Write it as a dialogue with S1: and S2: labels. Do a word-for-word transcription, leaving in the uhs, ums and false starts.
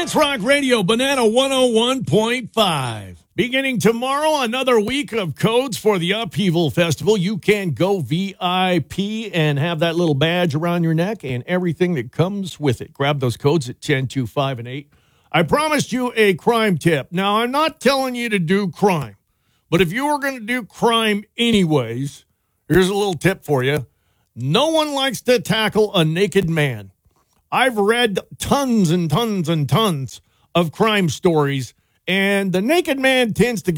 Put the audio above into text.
S1: That's Rock Radio, Banana one oh one point five. Beginning tomorrow, another week of codes for the Upheaval Festival. You can go V I P and have that little badge around your neck and everything that comes with it. Grab those codes at ten, two, five, and eight. I promised you a crime tip. Now, I'm not telling you to do crime, but if you were going to do crime anyways, here's a little tip for you. No one likes to tackle a naked man. I've read tons and tons and tons of crime stories, and the naked man tends to